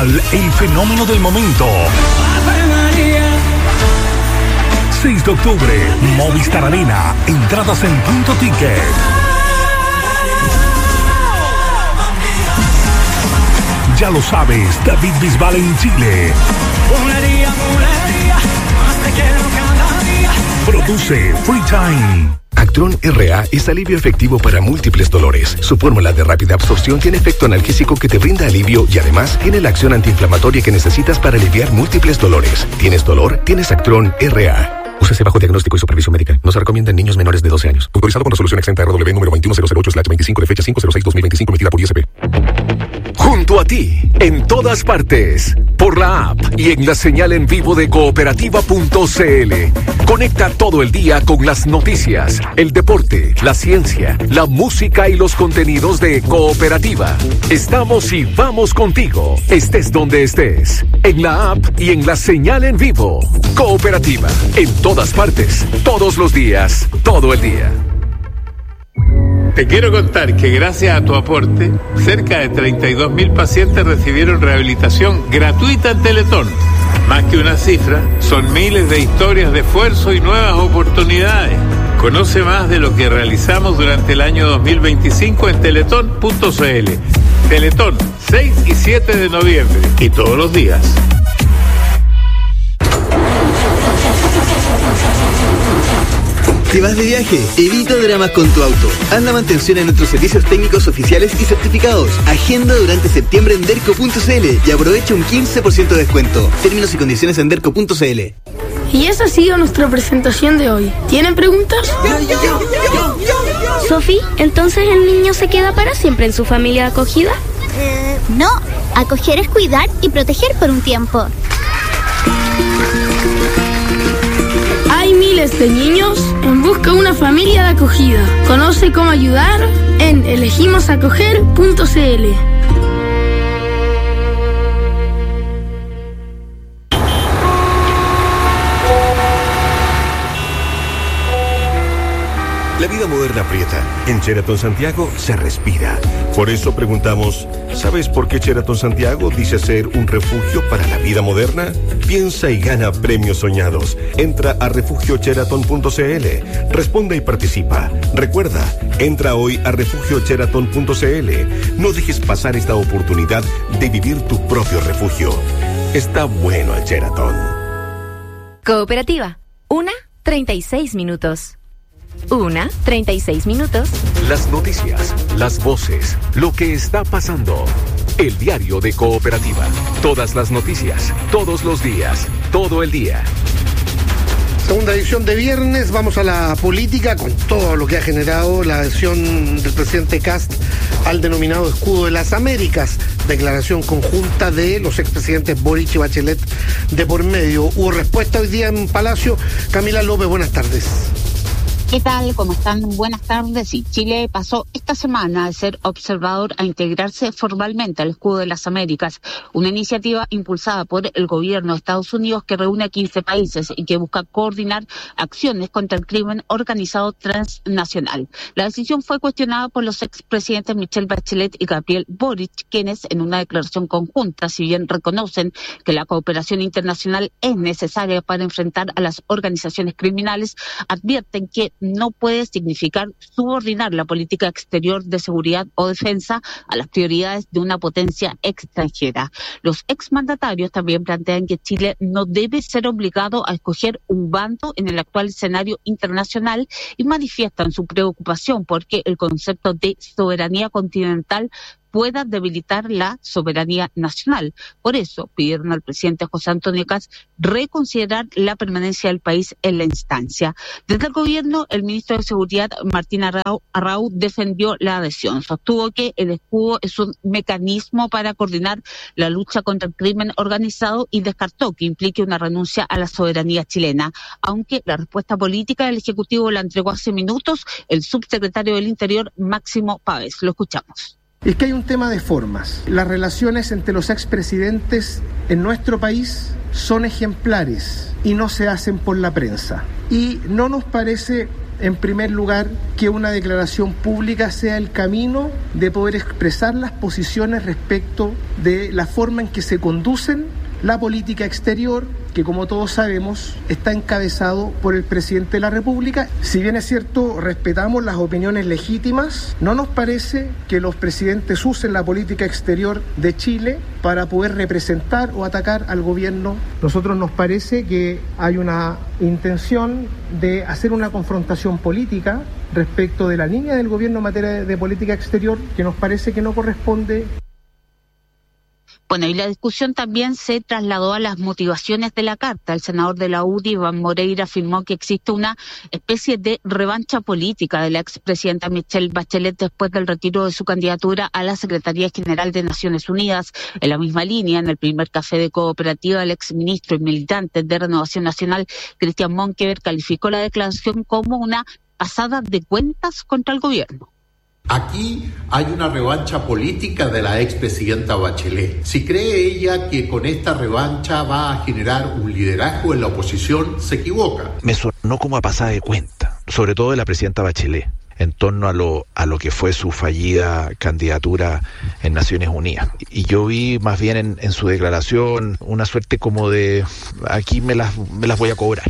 El fenómeno del momento. 6 de octubre, Movistar Arena. Entradas en Punto Ticket. Ya lo sabes, David Bisbal en Chile. Produce Free Time. Actron RA es alivio efectivo para múltiples dolores. Su fórmula de rápida absorción tiene efecto analgésico que te brinda alivio y además tiene la acción antiinflamatoria que necesitas para aliviar múltiples dolores. ¿Tienes dolor? Tienes Actron RA. Úsese bajo diagnóstico y supervisión médica. No se recomienda en niños menores de 12 años. Autorizado con resolución exenta RW número 21008/25 de fecha 5/06/2025 emitida por ISP. Junto a ti, en todas partes, por la app y en la señal en vivo de cooperativa.cl. Conecta todo el día con las noticias, el deporte, la ciencia, la música y los contenidos de Cooperativa. Estamos y vamos contigo, estés donde estés, en la app y en la señal en vivo. Cooperativa, en todas partes, todos los días, todo el día. Te quiero contar que gracias a tu aporte, cerca de 32.000 pacientes recibieron rehabilitación gratuita en Teletón. Más que una cifra, son miles de historias de esfuerzo y nuevas oportunidades. Conoce más de lo que realizamos durante el año 2025 en teletón.cl. Teletón, 6 y 7 de noviembre y todos los días. ¿Te vas de viaje? Evita dramas con tu auto. Haz la mantención en nuestros servicios técnicos oficiales y certificados. Agenda durante septiembre en derco.cl y aprovecha un 15% de descuento. Términos y condiciones en derco.cl. Y esa ha sido nuestra presentación de hoy. ¿Tienen preguntas? Sofi, ¿entonces el niño se queda para siempre en su familia acogida? No, acoger es cuidar y proteger por un tiempo. Hay miles de niños en busca de una familia de acogida. Conoce cómo ayudar en elegimosacoger.cl. La vida moderna aprieta. En Sheraton Santiago se respira. Por eso preguntamos, ¿sabes por qué Sheraton Santiago dice ser un refugio para la vida moderna? Piensa y gana premios soñados. Entra a refugiosheraton.cl. Responde y participa. Recuerda, entra hoy a refugiosheraton.cl. No dejes pasar esta oportunidad de vivir tu propio refugio. Está bueno el Sheraton. Cooperativa. 1:36 minutos. 1:36 minutos. Las noticias, las voces, lo que está pasando. El diario de Cooperativa. Todas las noticias, todos los días, todo el día. Segunda edición de viernes, vamos a la política con todo lo que ha generado la adhesión del presidente Kast al denominado Escudo de las Américas, declaración conjunta de los expresidentes Boric y Bachelet de por medio. Hubo respuesta hoy día en Palacio. Camila López, buenas tardes. ¿Qué tal? ¿Cómo están? Buenas tardes. Y Chile pasó esta semana de ser observador a integrarse formalmente al Escudo de las Américas, una iniciativa impulsada por el gobierno de Estados Unidos que reúne a 15 países y que busca coordinar acciones contra el crimen organizado transnacional. La decisión fue cuestionada por los expresidentes Michelle Bachelet y Gabriel Boric, quienes en una declaración conjunta, si bien reconocen que la cooperación internacional es necesaria para enfrentar a las organizaciones criminales, advierten que no puede significar subordinar la política exterior de seguridad o defensa a las prioridades de una potencia extranjera. Los exmandatarios también plantean que Chile no debe ser obligado a escoger un bando en el actual escenario internacional y manifiestan su preocupación porque el concepto de soberanía continental pueda debilitar la soberanía nacional. Por eso pidieron al presidente José Antonio Kast reconsiderar la permanencia del país en la instancia. Desde el gobierno, el ministro de Seguridad, Martín Arrau, defendió la adhesión. Sostuvo que el escudo es un mecanismo para coordinar la lucha contra el crimen organizado y descartó que implique una renuncia a la soberanía chilena. Aunque la respuesta política del Ejecutivo la entregó hace minutos el subsecretario del Interior, Máximo Pavés. Lo escuchamos. Es que hay un tema de formas. Las relaciones entre los expresidentes en nuestro país son ejemplares y no se hacen por la prensa. Y no nos parece en primer lugar, que una declaración pública sea el camino de poder expresar las posiciones respecto de la forma en que se conducen la política exterior, que como todos sabemos está encabezado por el presidente de la República. Si bien es cierto, respetamos las opiniones legítimas, no nos parece que los presidentes usen la política exterior de Chile para poder representar o atacar al gobierno. Nosotros nos parece que hay una intención de hacer una confrontación política respecto de la línea del gobierno en materia de política exterior, que nos parece que no corresponde. Bueno, y la discusión también se trasladó a las motivaciones de la carta. El senador de la UDI, Iván Moreira, afirmó que existe una especie de revancha política de la expresidenta Michelle Bachelet después del retiro de su candidatura a la Secretaría General de Naciones Unidas. En la misma línea, en el primer café de Cooperativa, el exministro y militante de Renovación Nacional, Cristian Monkever, calificó la declaración como una pasada de cuentas contra el gobierno. Aquí hay una revancha política de la expresidenta Bachelet. Si cree ella que con esta revancha va a generar un liderazgo en la oposición, se equivoca. Me sonó como a pasada de cuenta, sobre todo de la presidenta Bachelet, en torno a lo que fue su fallida candidatura en Naciones Unidas. Y yo vi más bien en su declaración una suerte como de aquí me las voy a cobrar.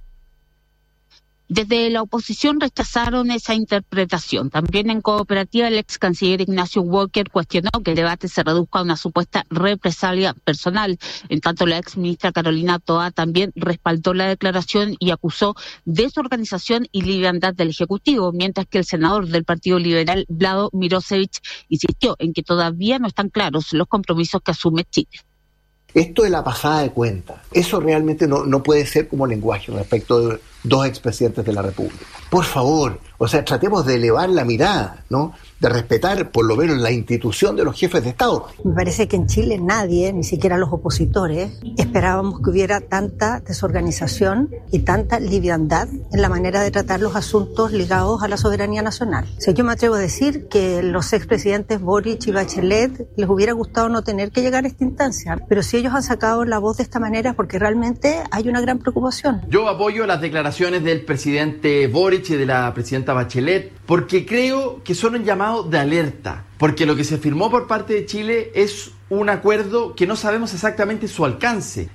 Desde la oposición rechazaron esa interpretación. También en Cooperativa, el ex canciller Ignacio Walker cuestionó que el debate se reduzca a una supuesta represalia personal. En tanto, la ex ministra Carolina Toa también respaldó la declaración y acusó desorganización y liviandad del Ejecutivo, mientras que el senador del Partido Liberal, Vlado Mirosevich, insistió en que todavía no están claros los compromisos que asume Chile. Esto de la pasada de cuenta, eso realmente no puede ser como lenguaje respecto de dos expresidentes de la República. Por favor, tratemos de elevar la mirada, ¿no? De respetar por lo menos la institución de los jefes de Estado. Me parece que en Chile nadie, ni siquiera los opositores, esperábamos que hubiera tanta desorganización y tanta liviandad en la manera de tratar los asuntos ligados a la soberanía nacional. Yo me atrevo a decir que los expresidentes Boric y Bachelet les hubiera gustado no tener que llegar a esta instancia, pero si ellos han sacado la voz de esta manera es porque realmente hay una gran preocupación. Yo apoyo las declaraciones del presidente Boric y de la presidenta Bachelet porque creo que son un llamado de alerta, porque lo que se firmó por parte de Chile es un acuerdo que no sabemos exactamente su alcance.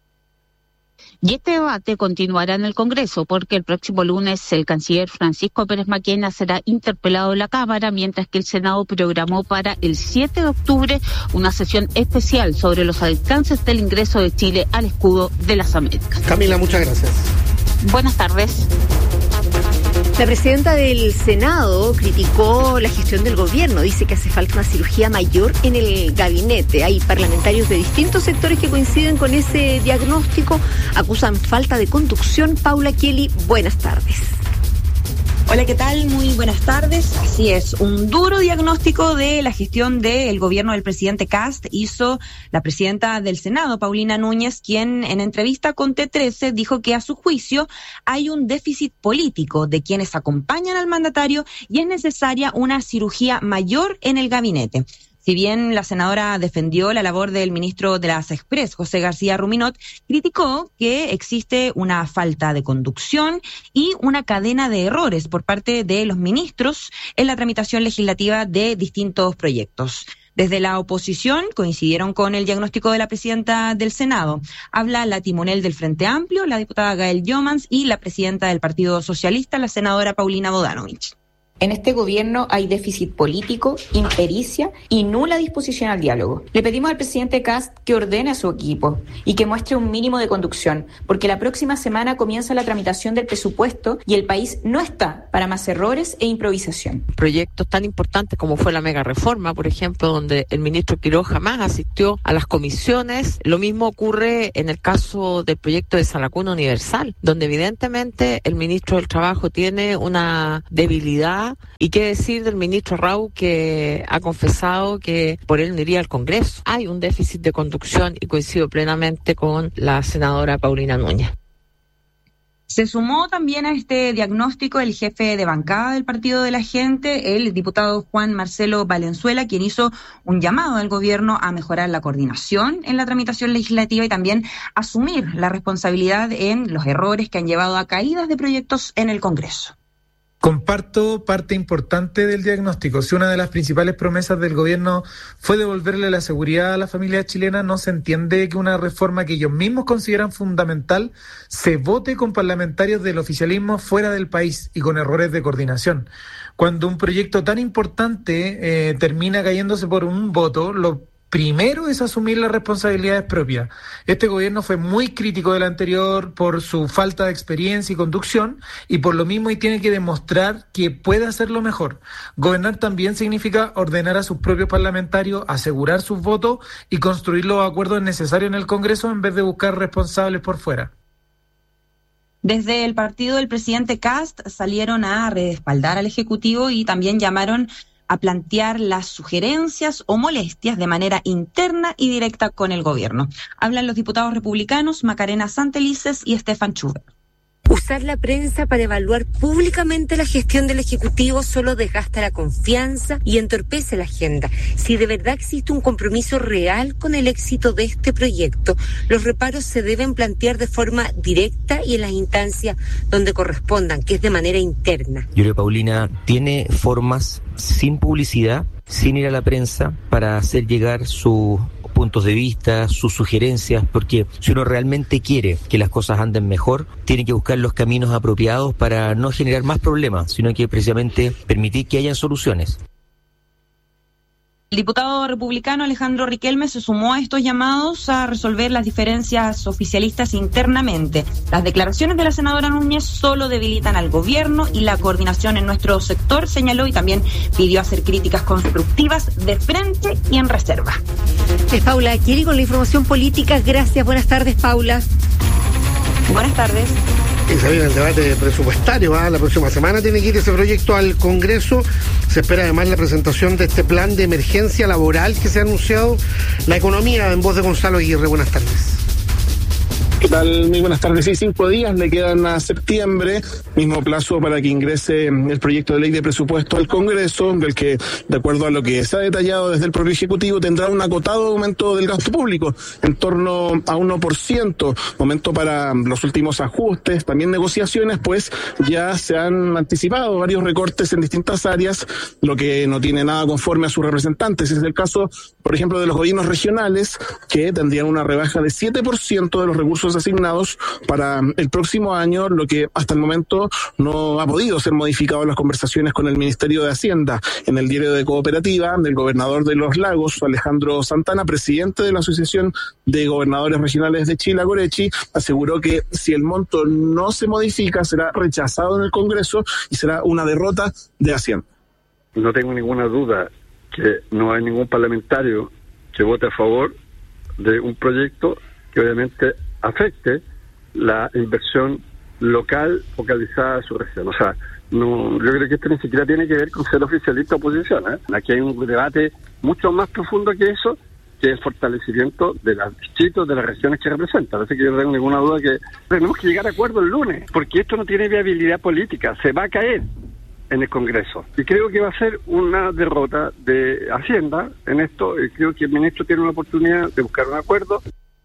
Y este debate continuará en el Congreso porque el próximo lunes el canciller Francisco Pérez Maquena será interpelado en la Cámara, mientras que el Senado programó para el 7 de octubre una sesión especial sobre los alcances del ingreso de Chile al escudo de las Américas. Camila, muchas gracias. Buenas tardes. La presidenta del Senado criticó la gestión del gobierno, dice que hace falta una cirugía mayor en el gabinete. Hay parlamentarios de distintos sectores que coinciden con ese diagnóstico, acusan falta de conducción. Paula Kelly, buenas tardes. Hola, ¿qué tal? Muy buenas tardes. Así es, un duro diagnóstico de la gestión del gobierno del presidente Kast hizo la presidenta del Senado, Paulina Núñez, quien en entrevista con T13 dijo que a su juicio hay un déficit político de quienes acompañan al mandatario y es necesaria una cirugía mayor en el gabinete. Si bien la senadora defendió la labor del ministro de las Express, José García Ruminot, criticó que existe una falta de conducción y una cadena de errores por parte de los ministros en la tramitación legislativa de distintos proyectos. Desde la oposición coincidieron con el diagnóstico de la presidenta del Senado. Habla la timonel del Frente Amplio, la diputada Gael Jomans, y la presidenta del Partido Socialista, la senadora Paulina Bodanovich. En este gobierno hay déficit político, impericia y nula disposición al diálogo. Le pedimos al presidente Kast que ordene a su equipo y que muestre un mínimo de conducción, porque la próxima semana comienza la tramitación del presupuesto y el país no está para más errores e improvisación. Proyectos tan importantes como fue la mega reforma, por ejemplo, donde el ministro Quirós jamás asistió a las comisiones. Lo mismo ocurre en el caso del proyecto de Salacuna Universal, donde evidentemente el ministro del Trabajo tiene una debilidad. ¿Y qué decir del ministro Rau, que ha confesado que por él no iría al Congreso? Hay un déficit de conducción y coincido plenamente con la senadora Paulina Núñez. Se sumó también a este diagnóstico el jefe de bancada del Partido de la Gente, el diputado Juan Marcelo Valenzuela, quien hizo un llamado al gobierno a mejorar la coordinación en la tramitación legislativa y también asumir la responsabilidad en los errores que han llevado a caídas de proyectos en el Congreso. Comparto parte importante del diagnóstico. Si una de las principales promesas del gobierno fue devolverle la seguridad a la familia chilena, no se entiende que una reforma que ellos mismos consideran fundamental se vote con parlamentarios del oficialismo fuera del país y con errores de coordinación. Cuando un proyecto tan importante termina cayéndose por un voto, lo primero es asumir las responsabilidades propias. Este gobierno fue muy crítico del anterior por su falta de experiencia y conducción, y por lo mismo tiene que demostrar que puede hacerlo mejor. Gobernar también significa ordenar a sus propios parlamentarios, asegurar sus votos y construir los acuerdos necesarios en el Congreso en vez de buscar responsables por fuera. Desde el partido del presidente Kast salieron a respaldar al Ejecutivo y también llamaron a plantear las sugerencias o molestias de manera interna y directa con el gobierno. Hablan los diputados republicanos Macarena Santelices y Stefan Schubert. Usar la prensa para evaluar públicamente la gestión del Ejecutivo solo desgasta la confianza y entorpece la agenda. Si de verdad existe un compromiso real con el éxito de este proyecto, los reparos se deben plantear de forma directa y en las instancias donde correspondan, que es de manera interna. Yo creo que Paulina tiene formas sin publicidad, sin ir a la prensa, para hacer llegar sus puntos de vista, sus sugerencias, porque si uno realmente quiere que las cosas anden mejor, tiene que buscar los caminos apropiados para no generar más problemas, sino que precisamente permitir que hayan soluciones. El diputado republicano Alejandro Riquelme se sumó a estos llamados a resolver las diferencias oficialistas internamente. Las declaraciones de la senadora Núñez solo debilitan al gobierno y la coordinación en nuestro sector, señaló, y también pidió hacer críticas constructivas de frente y en reserva. Es Paula Achiri con la información política. Gracias, buenas tardes, Paula. Buenas tardes. Y se viene el debate presupuestario, la próxima semana tiene que ir ese proyecto al Congreso. Se espera además la presentación de este plan de emergencia laboral que se ha anunciado. La economía, en voz de Gonzalo Aguirre. Buenas tardes. ¿Qué tal? Muy buenas tardes. Sí, 5 días le quedan a septiembre, mismo plazo para que ingrese el proyecto de ley de presupuesto al Congreso, del que, de acuerdo a lo que se ha detallado desde el propio Ejecutivo, tendrá un acotado aumento del gasto público, en torno a 1%, momento para los últimos ajustes, también negociaciones, pues ya se han anticipado varios recortes en distintas áreas, lo que no tiene nada conforme a sus representantes. Es el caso, por ejemplo, de los gobiernos regionales, que tendrían una rebaja de 7% de los recursos asignados para el próximo año, lo que hasta el momento no ha podido ser modificado en las conversaciones con el Ministerio de Hacienda. En el diario de Cooperativa, del gobernador de Los Lagos, Alejandro Santana, presidente de la Asociación de Gobernadores Regionales de Chile, Agorechi, aseguró que si el monto no se modifica, será rechazado en el Congreso y será una derrota de Hacienda. No tengo ninguna duda que no hay ningún parlamentario que vote a favor de un proyecto que obviamente afecte la inversión local focalizada a su región. O sea, no, yo creo que esto ni siquiera tiene que ver con ser oficialista o oposición, ¿eh? Aquí hay un debate mucho más profundo que eso, que es el fortalecimiento de los distritos, de las regiones que representan. Así que yo no tengo ninguna duda que tenemos que llegar a acuerdo el lunes, porque esto no tiene viabilidad política, se va a caer en el Congreso. Y creo que va a ser una derrota de Hacienda en esto, y creo que el ministro tiene una oportunidad de buscar un acuerdo.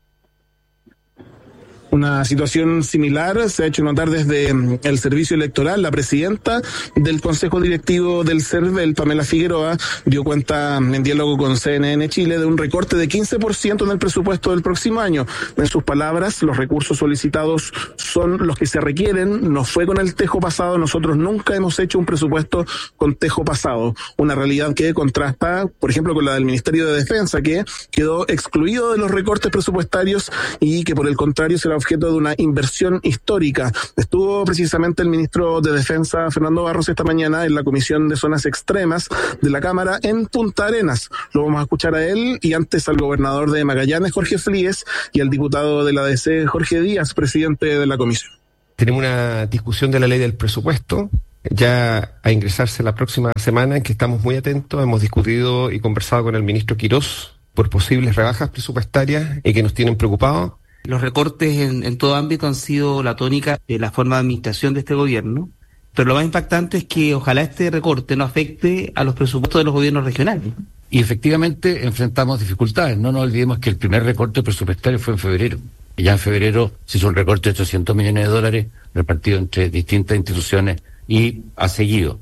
Una situación similar se ha hecho notar desde el servicio electoral. La presidenta del Consejo Directivo del CERVEL, Pamela Figueroa, dio cuenta en diálogo con CNN Chile de un recorte de 15% en el presupuesto del próximo año. En sus palabras, los recursos solicitados son los que se requieren. No fue con el tejo pasado. Nosotros nunca hemos hecho un presupuesto con tejo pasado. Una realidad que contrasta, por ejemplo, con la del Ministerio de Defensa, que quedó excluido de los recortes presupuestarios y que, por el contrario, será objeto de una inversión histórica. Estuvo precisamente el ministro de Defensa, Fernando Barros, esta mañana en la Comisión de Zonas Extremas de la Cámara en Punta Arenas. Lo vamos a escuchar a él y antes al gobernador de Magallanes, Jorge Fríes, y al diputado de la DC, Jorge Díaz, presidente de la comisión. Tenemos una discusión de la ley del presupuesto, ya a ingresarse la próxima semana, en que estamos muy atentos. Hemos discutido y conversado con el ministro Quirós por posibles rebajas presupuestarias y que nos tienen preocupados. Los recortes en todo ámbito han sido la tónica de la forma de administración de este gobierno, pero lo más impactante es que ojalá este recorte no afecte a los presupuestos de los gobiernos regionales. Y efectivamente enfrentamos dificultades. No nos olvidemos que el primer recorte presupuestario fue en febrero. Y ya en febrero se hizo un recorte de $800 millones repartido entre distintas instituciones y ha seguido.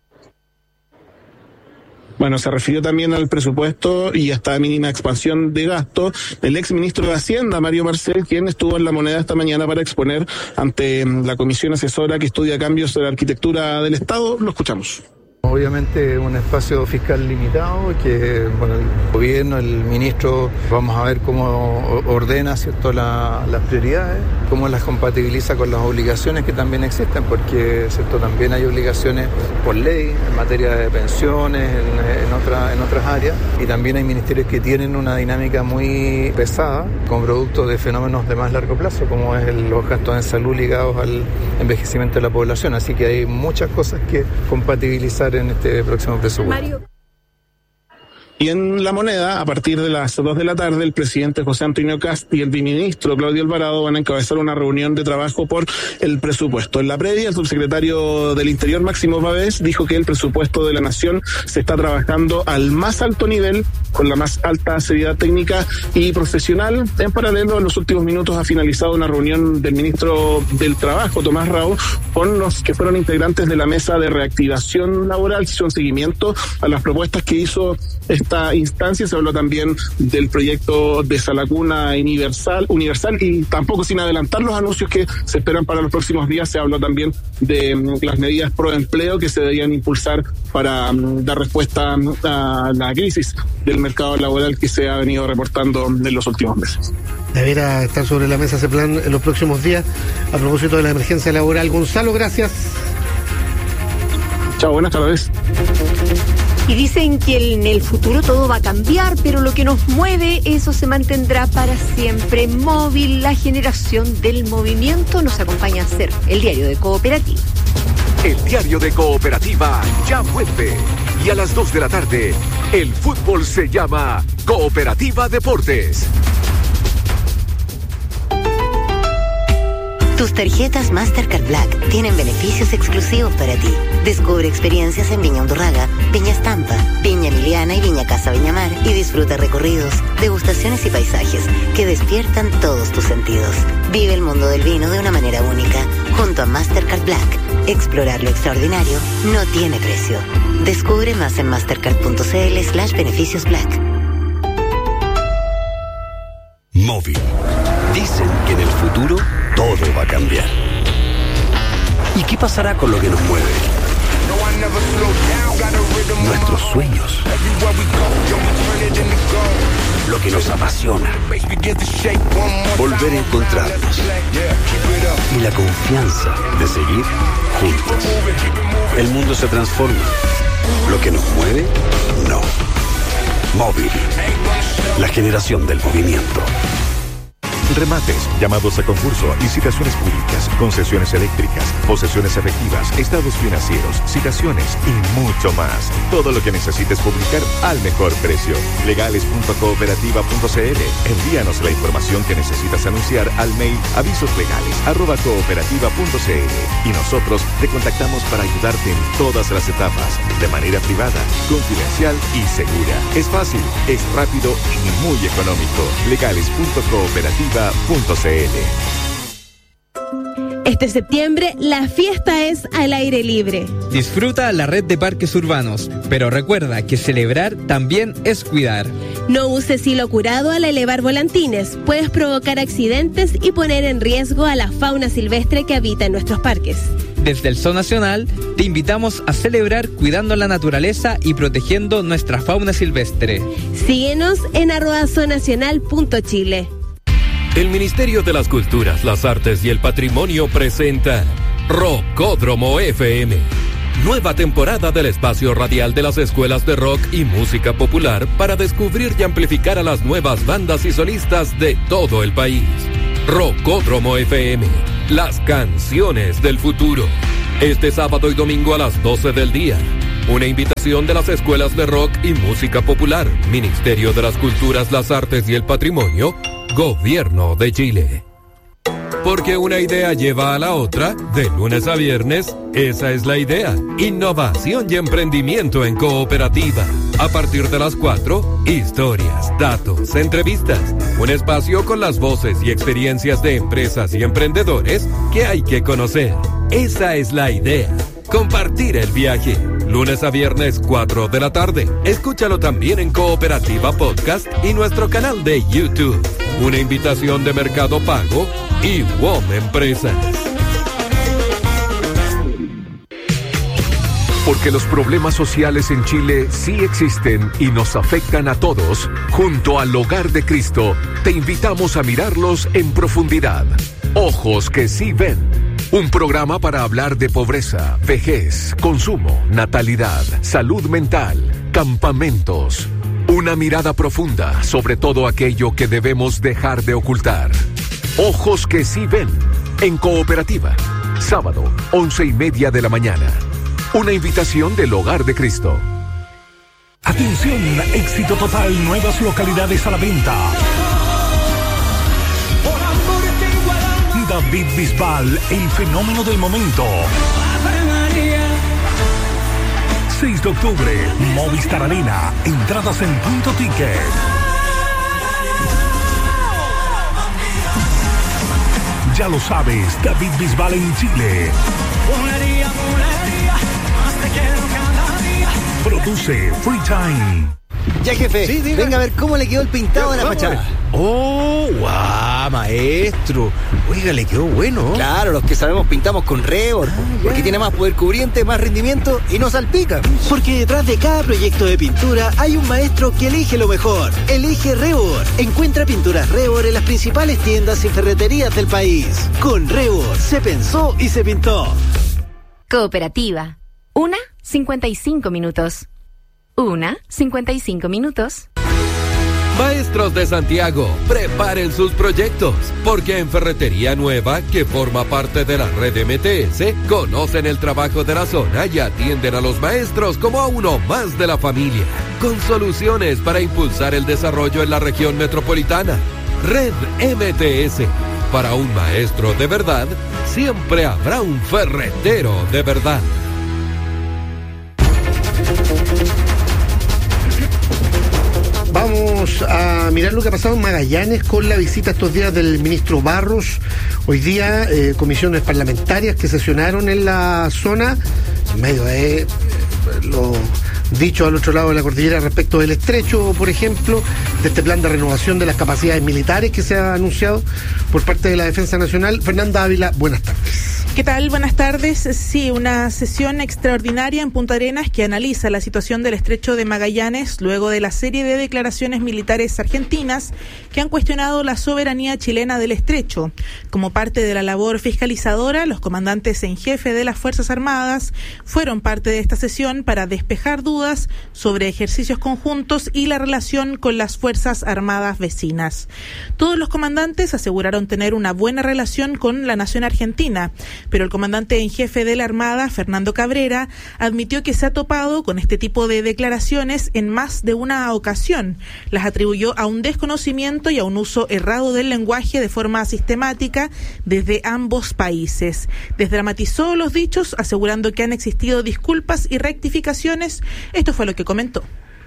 Bueno, se refirió también al presupuesto y a esta mínima expansión de gasto el exministro de Hacienda, Mario Marcel, quien estuvo en La Moneda esta mañana para exponer ante la comisión asesora que estudia cambios de la arquitectura del Estado. Lo escuchamos. Obviamente un espacio fiscal limitado que, bueno, el gobierno, el ministro, vamos a ver cómo ordena, ¿cierto?, las prioridades, cómo las compatibiliza con las obligaciones que también existen, porque, ¿cierto?, también hay obligaciones por ley en materia de pensiones, en otras áreas, y también hay ministerios que tienen una dinámica muy pesada con productos de fenómenos de más largo plazo, como es los gastos en salud ligados al envejecimiento de la población, así que hay muchas cosas que compatibilizar en este próximo presupuesto. Y en La Moneda, a partir de las 2 de la tarde, el presidente José Antonio Kast y el viceministro Claudio Alvarado van a encabezar una reunión de trabajo por el presupuesto. En la previa, el subsecretario del Interior, Máximo Pavés, dijo que el presupuesto de la Nación se está trabajando al más alto nivel, con la más alta seriedad técnica y profesional. En paralelo, en los últimos minutos ha finalizado una reunión del ministro del Trabajo, Tomás Rao, con los que fueron integrantes de la mesa de reactivación laboral. Hizo un seguimiento a las propuestas que hizo esta instancia. Se habló también del proyecto de Salacuna universal y tampoco sin adelantar los anuncios que se esperan para los próximos días. Se habló también de las medidas pro empleo que se deberían impulsar para dar respuesta a la crisis del mercado laboral que se ha venido reportando en los últimos meses. Deberá estar sobre la mesa ese plan en los próximos días a propósito de la emergencia laboral. Gonzalo, gracias. Chao, buenas tardes. Y dicen que en el futuro todo va a cambiar, pero lo que nos mueve, eso se mantendrá para siempre. Móvil, la generación del movimiento, nos acompaña a hacer el diario de Cooperativa. El diario de Cooperativa ya vuelve. Y a las 2 de la tarde, el fútbol se llama Cooperativa Deportes. Tus tarjetas Mastercard Black tienen beneficios exclusivos para ti. Descubre experiencias en Viña Undurraga, Viña Estampa, Viña Emiliana y Viña Casa Viñamar y disfruta recorridos, degustaciones y paisajes que despiertan todos tus sentidos. Vive el mundo del vino de una manera única junto a Mastercard Black. Explorar lo extraordinario no tiene precio. Descubre más en mastercard.cl/beneficios Black. Móvil. Dicen que en el futuro todo va a cambiar. ¿Y qué pasará con lo que nos mueve? Nuestros sueños. Lo que nos apasiona. Volver a encontrarnos. Y la confianza de seguir juntos. El mundo se transforma. Lo que nos mueve, no. Móvil. La generación del movimiento. Remates, llamados a concurso, licitaciones públicas, concesiones eléctricas, posesiones efectivas, estados financieros, citaciones y mucho más. Todo lo que necesites publicar al mejor precio. Legales.cooperativa.cl. Envíanos la información que necesitas anunciar al mail avisoslegales@cooperativa.cl y nosotros te contactamos para ayudarte en todas las etapas, de manera privada, confidencial y segura. Es fácil, es rápido y muy económico. Legales.cooperativa.cl. Este septiembre, la fiesta es al aire libre. Disfruta la red de parques urbanos, pero recuerda que celebrar también es cuidar. No uses hilo curado al elevar volantines. Puedes provocar accidentes y poner en riesgo a la fauna silvestre que habita en nuestros parques. Desde el Zoo Nacional, te invitamos a celebrar cuidando la naturaleza y protegiendo nuestra fauna silvestre. Síguenos en @zoonacional.chile. El Ministerio de las Culturas, las Artes y el Patrimonio presenta Rockódromo FM. Nueva temporada del espacio radial de las escuelas de rock y música popular para descubrir y amplificar a las nuevas bandas y solistas de todo el país. Rockódromo FM, las canciones del futuro. Este sábado y domingo a las 12 del día. Una invitación de las escuelas de rock y música popular, Ministerio de las Culturas, las Artes y el Patrimonio, Gobierno de Chile. Porque una idea lleva a la otra, de lunes a viernes, esa es la idea. Innovación y emprendimiento en Cooperativa. A partir de las 4, historias, datos, entrevistas. Un espacio con las voces y experiencias de empresas y emprendedores que hay que conocer. Esa es la idea. compartir el viaje. Lunes a viernes 4 de la tarde. Escúchalo también en Cooperativa Podcast y nuestro canal de YouTube. Una invitación de Mercado Pago y WOM Empresas. Porque los problemas sociales en Chile sí existen y nos afectan a todos, junto al Hogar de Cristo, te invitamos a mirarlos en profundidad. Ojos que sí ven. Un programa para hablar de pobreza, vejez, consumo, natalidad, salud mental, campamentos. Una mirada profunda sobre todo aquello que debemos dejar de ocultar. Ojos que sí ven. En Cooperativa. Sábado, 11:30 de la mañana. Una invitación del Hogar de Cristo. Atención, éxito total, nuevas localidades a la venta. David Bisbal, el fenómeno del momento. 6 de octubre, Movistar Arena, entradas en Punto Ticket. Ya lo sabes, David Bisbal en Chile. Produce Free Time. Ya, jefe, sí, venga a ver cómo le quedó el pintado de la fachada. ¡Oh, guau, maestro! Oiga, le quedó bueno. Claro, los que sabemos pintamos con Rebord, porque tiene más poder cubriente, más rendimiento y no salpica. Porque detrás de cada proyecto de pintura hay un maestro que elige lo mejor. Elige Rebord. Encuentra pinturas Rebord en las principales tiendas y ferreterías del país. Con Rebord se pensó y se pintó. Cooperativa. 1:55 minutos. 1:55 minutos. Maestros de Santiago, preparen sus proyectos, porque en Ferretería Nueva, que forma parte de la red MTS, conocen el trabajo de la zona y atienden a los maestros como a uno más de la familia, con soluciones para impulsar el desarrollo en la región metropolitana. Red MTS. Para un maestro de verdad, siempre habrá un ferretero de verdad. Vamos a mirar lo que ha pasado en Magallanes con la visita estos días del ministro Barros. Hoy día, comisiones parlamentarias que sesionaron en la zona, en medio de lo dicho al otro lado de la cordillera respecto del estrecho, por ejemplo, de este plan de renovación de las capacidades militares que se ha anunciado por parte de la Defensa Nacional. Fernanda Ávila, buenas tardes. ¿Qué tal? Buenas tardes. Sí, una sesión extraordinaria en Punta Arenas que analiza la situación del estrecho de Magallanes luego de la serie de declaraciones militares argentinas que han cuestionado la soberanía chilena del estrecho. Como parte de la labor fiscalizadora, los comandantes en jefe de las Fuerzas Armadas fueron parte de esta sesión para despejar dudas sobre ejercicios conjuntos y la relación con las Fuerzas Armadas vecinas. Todos los comandantes aseguraron tener una buena relación con la nación argentina, pero el comandante en jefe de la Armada, Fernando Cabrera, admitió que se ha topado con este tipo de declaraciones en más de una ocasión. Las atribuyó a un desconocimiento y a un uso errado del lenguaje de forma sistemática desde ambos países. Desdramatizó los dichos, asegurando que han existido disculpas y rectificaciones. Esto fue lo que comentó.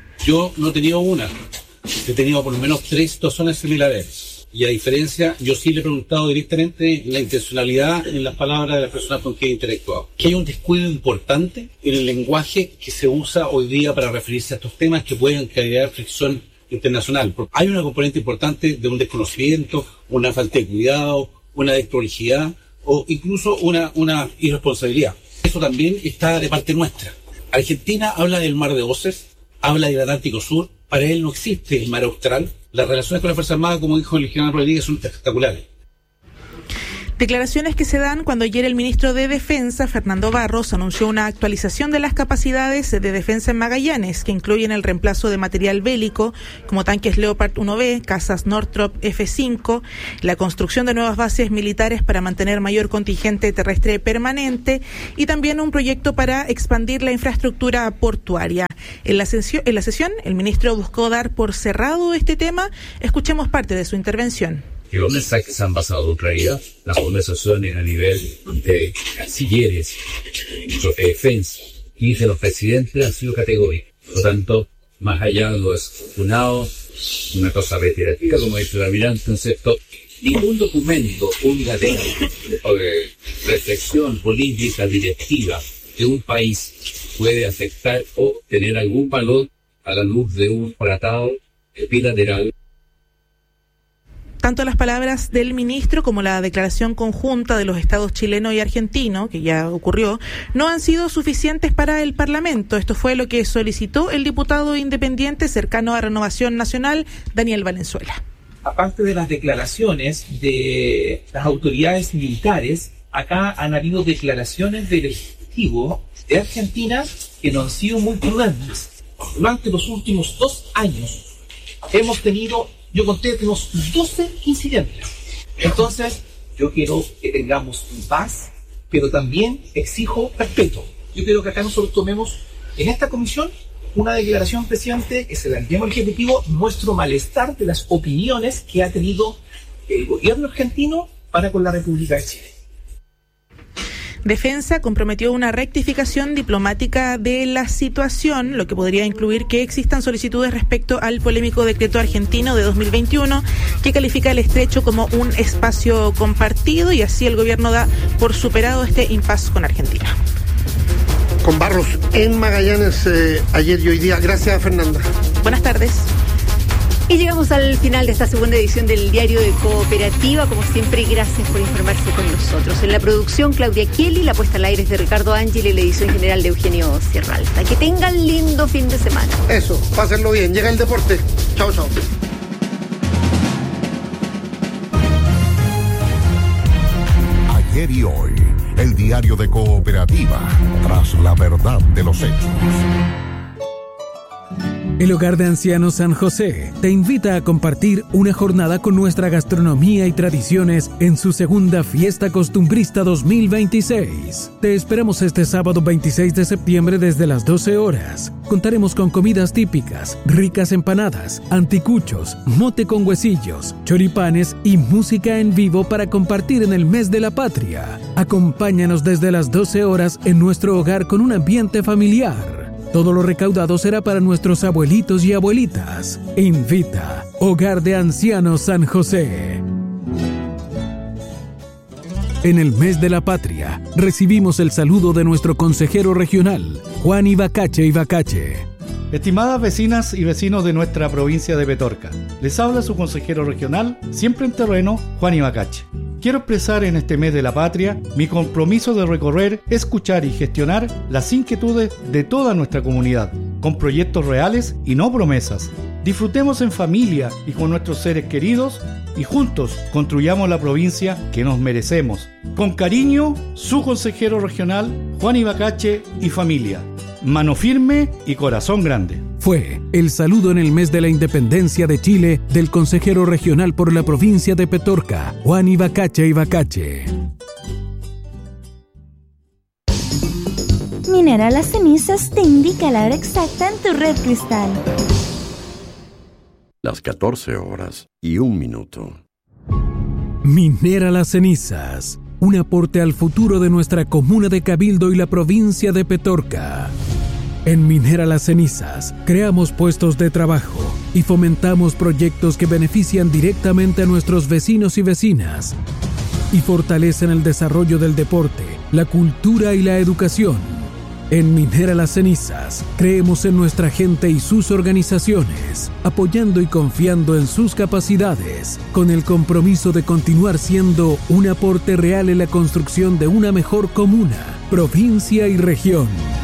Yo no he tenido una, he tenido por lo menos 3 dozones similares. Y a diferencia, yo sí le he preguntado directamente la intencionalidad en las palabras de las personas con quien he interactuado. Que hay un descuido importante en el lenguaje que se usa hoy día para referirse a estos temas que pueden crear fricción internacional. Hay una componente importante de un desconocimiento, una falta de cuidado, una desprolijidad o incluso una irresponsabilidad. Eso también está de parte nuestra. Argentina habla del Mar de Oces, habla del Atlántico Sur. Para él no existe el Mar Austral. Las relaciones con la Fuerza Armada, como dijo el general Rodríguez, son espectaculares. Declaraciones que se dan cuando ayer el ministro de Defensa, Fernando Barros, anunció una actualización de las capacidades de defensa en Magallanes, que incluyen el reemplazo de material bélico, como tanques Leopard 1B, cazas Northrop F-5, la construcción de nuevas bases militares para mantener mayor contingente terrestre permanente y también un proyecto para expandir la infraestructura portuaria. En la sesión, el ministro buscó dar por cerrado este tema. Escuchemos parte de su intervención. Los mensajes se han basado en realidad las conversaciones a nivel de cancilleres, ministros de defensa y de los presidentes han sido categóricos. Por lo tanto, más allá de lo desafortunado, una cosa reiterativa, como dice el almirante, ¿cierto? Ningún documento público de reflexión política directiva de un país puede afectar o tener algún valor a la luz de un tratado bilateral. Tanto las palabras del ministro como la declaración conjunta de los estados chileno y argentino, que ya ocurrió, no han sido suficientes para el Parlamento. Esto fue lo que solicitó el diputado independiente cercano a Renovación Nacional, Daniel Valenzuela. Aparte de las declaraciones de las autoridades militares, acá han habido declaraciones del Ejecutivo de Argentina que no han sido muy prudentes. Durante los últimos 2 años hemos tenido, yo conté, tenemos 12 incidentes. Entonces, yo quiero que tengamos paz, pero también exijo respeto. Yo quiero que acá nosotros tomemos en esta comisión una declaración, presidente, que se la enviemos al Ejecutivo, nuestro malestar de las opiniones que ha tenido el gobierno argentino para con la República de Chile. Defensa comprometió una rectificación diplomática de la situación, lo que podría incluir que existan solicitudes respecto al polémico decreto argentino de 2021 que califica el estrecho como un espacio compartido, y así el gobierno da por superado este impasse con Argentina. Con Barros en Magallanes ayer y hoy día. Gracias, Fernanda. Buenas tardes. Y llegamos al final de esta segunda edición del Diario de Cooperativa. Como siempre, gracias por informarse con nosotros. En la producción, Claudia Kieli, la puesta al aire es de Ricardo Ángel y la edición general de Eugenio Sierralta. Que tengan lindo fin de semana. Eso, pásenlo bien. Llega el deporte. Chao, chao. Ayer y hoy, el Diario de Cooperativa, tras la verdad de los hechos. El Hogar de Ancianos San José te invita a compartir una jornada con nuestra gastronomía y tradiciones en su segunda Fiesta Costumbrista 2026. Te esperamos este sábado 26 de septiembre desde las 12 horas. Contaremos con comidas típicas, ricas empanadas, anticuchos, mote con huesillos, choripanes y música en vivo para compartir en el mes de la patria. Acompáñanos desde las 12 horas en nuestro hogar con un ambiente familiar. Todo lo recaudado será para nuestros abuelitos y abuelitas. Invita Hogar de Ancianos San José. En el mes de la patria, recibimos el saludo de nuestro consejero regional, Juan Ibacache Ibacache. Estimadas vecinas y vecinos de nuestra provincia de Petorca, les habla su consejero regional, siempre en terreno, Juan Ibacache. Quiero expresar en este mes de la patria mi compromiso de recorrer, escuchar y gestionar las inquietudes de toda nuestra comunidad, con proyectos reales y no promesas. Disfrutemos en familia y con nuestros seres queridos y juntos construyamos la provincia que nos merecemos. Con cariño, su consejero regional, Juan Ibacache y familia. Mano firme y corazón grande. Fue el saludo en el mes de la independencia de Chile del consejero regional por la provincia de Petorca, Juan Ibacache Ibacache. Minera Las Cenizas te indica la hora exacta en tu red cristal. Las 14:01. Minera Las Cenizas, un aporte al futuro de nuestra comuna de Cabildo y la provincia de Petorca. En Minera Las Cenizas, creamos puestos de trabajo y fomentamos proyectos que benefician directamente a nuestros vecinos y vecinas y fortalecen el desarrollo del deporte, la cultura y la educación. En Minera Las Cenizas, creemos en nuestra gente y sus organizaciones, apoyando y confiando en sus capacidades, con el compromiso de continuar siendo un aporte real en la construcción de una mejor comuna, provincia y región.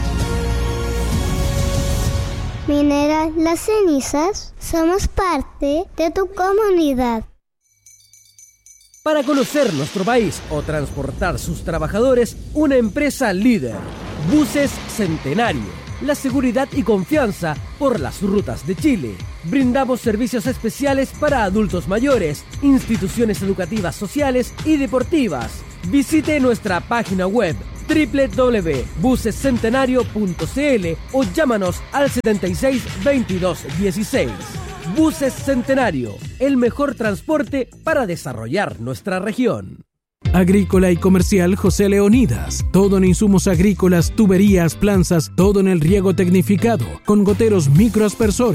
Minera Las Cenizas, somos parte de tu comunidad. Para conocer nuestro país o transportar sus trabajadores, una empresa líder. Buses Centenario. La seguridad y confianza por las rutas de Chile. Brindamos servicios especiales para adultos mayores, instituciones educativas sociales y deportivas. Visite nuestra página web www.busescentenario.cl o llámanos al 76 22 16. Buses Centenario, el mejor transporte para desarrollar nuestra región. Agrícola y comercial José Leonidas. Todo en insumos agrícolas, tuberías, planzas, todo en el riego tecnificado, con goteros microaspersores.